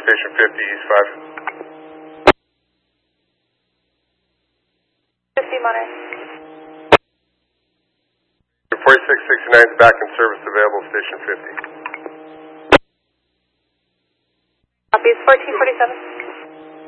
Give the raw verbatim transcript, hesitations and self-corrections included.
Station fifty, East five. fifty, Monterey. forty-six sixty-nine is back in service, available, Station fifty. Copy, fourteen forty-seven.